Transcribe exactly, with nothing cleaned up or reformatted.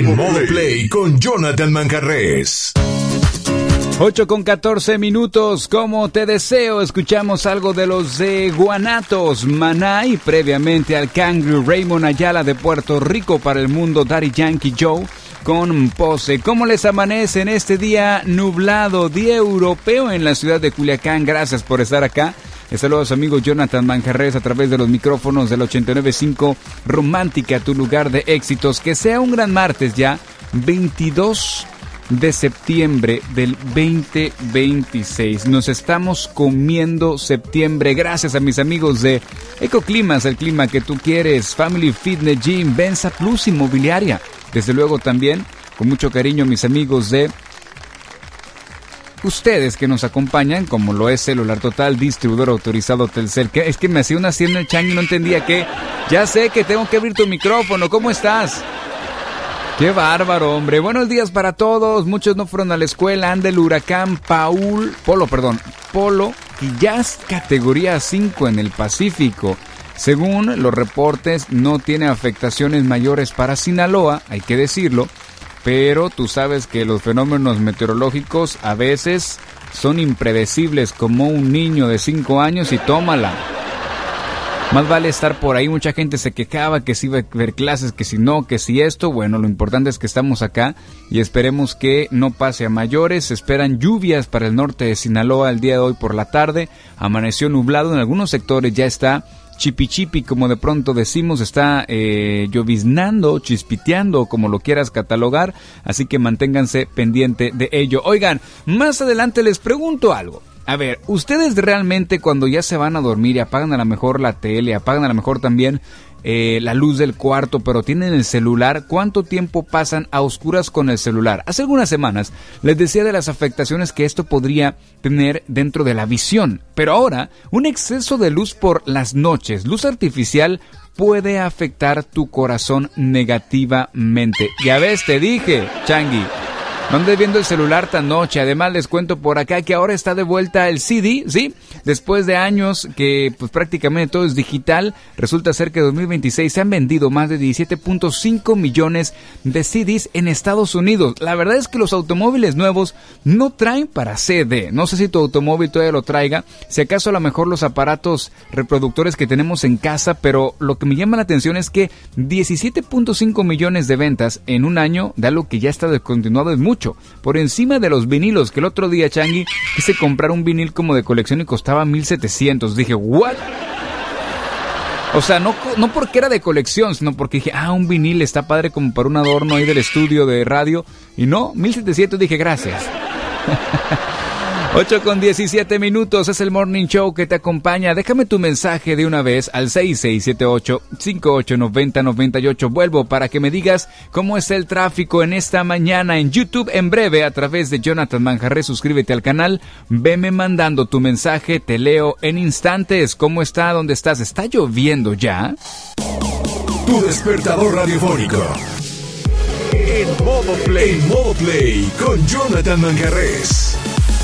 En modo play con Jonathan Manjarrés. ocho con catorce minutos, como te deseo, escuchamos algo de los de Guanatos, Maná y previamente al Kangaroo Raymond Ayala de Puerto Rico para el mundo, Daddy Yankee Joe con Pose. ¿Cómo les amanece en este día nublado, día europeo en la ciudad de Culiacán? Gracias por estar acá. Saludos amigos, Jonathan Manjarrés a través de los micrófonos del ochenta y nueve punto cinco Romántica, tu lugar de éxitos. Que sea un gran martes ya, veintidós de septiembre del veinte veintiséis. Nos estamos comiendo septiembre gracias a mis amigos de Ecoclimas, el clima que tú quieres, Family Fitness Gym, Benza Plus Inmobiliaria. Desde luego también, con mucho cariño, mis amigos de ustedes que nos acompañan, como lo es Celular Total, distribuidor autorizado Telcel. Que es que me hacía una hacienda el chango y no entendía qué. Ya sé que tengo que abrir tu micrófono. ¿Cómo estás? Qué bárbaro, hombre. Buenos días para todos. Muchos no fueron a la escuela. Anda el huracán Paul, Polo, perdón, Polo, que ya es categoría cinco en el Pacífico. Según los reportes, no tiene afectaciones mayores para Sinaloa, hay que decirlo. Pero tú sabes que los fenómenos meteorológicos a veces son impredecibles, como un niño de cinco años y tómala. Más vale estar por ahí. Mucha gente se quejaba que si iba a haber clases, que si no, que si esto. Bueno, lo importante es que estamos acá y esperemos que no pase a mayores. Se esperan lluvias para el norte de Sinaloa el día de hoy por la tarde. Amaneció nublado, en algunos sectores ya está chipi chipi, como de pronto decimos, está eh, lloviznando, chispiteando, como lo quieras catalogar, así que manténganse pendiente de ello. Oigan, más adelante les pregunto algo. A ver, ustedes realmente cuando ya se van a dormir y apagan a lo mejor la tele, apagan a lo mejor también eh, la luz del cuarto, pero tienen el celular, ¿cuánto tiempo pasan a oscuras con el celular? Hace algunas semanas les decía de las afectaciones que esto podría tener dentro de la visión, pero ahora un exceso de luz por las noches, luz artificial, puede afectar tu corazón negativamente. Ya ves, te dije, Changi. No andes viendo el celular tan noche. Además les cuento por acá que ahora está de vuelta el C D, ¿sí? Después de años que pues prácticamente todo es digital, resulta ser que en dos mil veintiséis se han vendido más de diecisiete punto cinco millones de C Ds en Estados Unidos. La verdad es que los automóviles nuevos no traen para C D. No sé si tu automóvil todavía lo traiga, si acaso a lo mejor los aparatos reproductores que tenemos en casa, pero lo que me llama la atención es que diecisiete punto cinco millones de ventas en un año de algo que ya está descontinuado es mucho. Por encima de los vinilos, que el otro día, Changi, quise comprar un vinil como de colección y costaba mil setecientos. Dije, ¿what? O sea, no, no porque era de colección, sino porque dije, ah, un vinil está padre como para un adorno ahí del estudio de radio. Y no, mil setecientos, dije, gracias. ocho con diecisiete minutos, es el Morning Show que te acompaña. Déjame tu mensaje de una vez al seis seis siete ocho, cinco ocho nueve cero nueve ocho. Vuelvo para que me digas cómo es el tráfico en esta mañana en YouTube en breve a través de Jonathan Manjarrés. Suscríbete al canal, veme mandando tu mensaje, te leo en instantes. ¿Cómo está? ¿Dónde estás? ¿Está lloviendo ya? Tu despertador radiofónico. En modo play, en modo play con Jonathan Manjarrés.